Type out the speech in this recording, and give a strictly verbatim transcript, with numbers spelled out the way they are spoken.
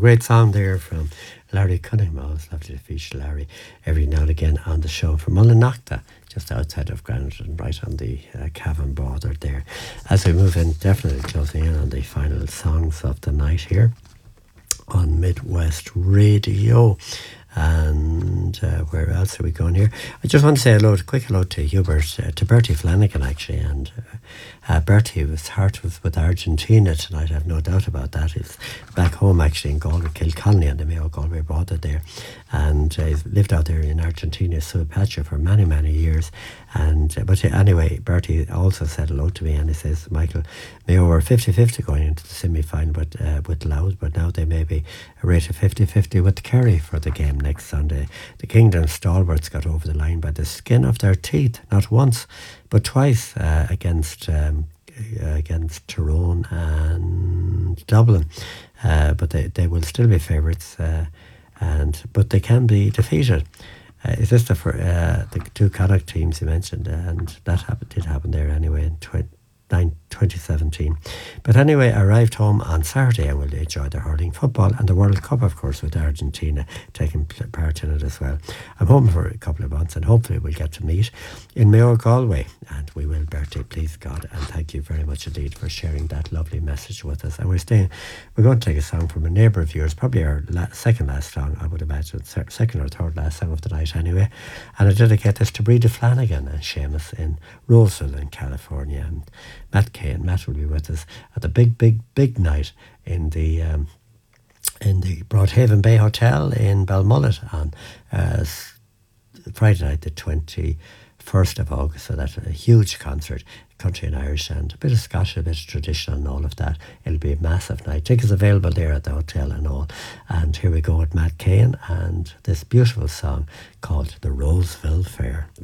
great song there from Larry Cunningham. Always lovely to feature Larry every now and again on the show from Mullinacha, just outside of Granaldon, right on the uh, Cavan border there. As we move in, definitely closing in on the final songs of the night here on Midwest Radio. And uh, where else are we going here? I just want to say hello, a quick hello to Hubert, uh, to Bertie Flanagan actually. And uh, uh, Bertie, his heart was with Argentina tonight, I have no doubt about that. He's back home actually in Galway, Kilcolny, on the Mayo Galway border there. And uh, he's lived out there in Argentina, Suipacha, for many, many years. And uh, But anyway, Bertie also said hello to me, and he says, Michael, Mayo were fifty-fifty going into the semi-final but, uh, with Louth, but now they may be a rate of fifty-fifty with Kerry for the game next Sunday. The Kingdom stalwarts got over the line by the skin of their teeth, not once, but twice uh, against um, against Tyrone and Dublin. Uh, but they, they will still be favourites, uh, and but they can be defeated. Uh, is this the, for, uh, the two Connacht teams you mentioned? And that happened, did happen there anyway in twenty seventeen. But anyway, I arrived home on Saturday and will enjoy the hurling, football and the World Cup, of course, with Argentina taking part in it as well. I'm home for a couple of months and hopefully we'll get to meet in Mayo Galway, and we will, Bertie, please God, and thank you very much indeed for sharing that lovely message with us. And we're staying, we're going to take a song from a neighbour of yours, probably our la- second last song, I would imagine, second or third last song of the night anyway, and I dedicate this to Breda Flanagan and Seamus in Roseville in California. And Matt Kay and Matt will be with us at the big, big, big night in the um, in the Broadhaven Bay Hotel in Balmullet on uh, Friday night, the twenty-first of August. So that's a huge concert, country and Irish, and a bit of Scottish, a bit of traditional and all of that. It'll be a massive night. Tickets available there at the hotel and all. And here we go with Matt Cain and this beautiful song called The Roseville Fair.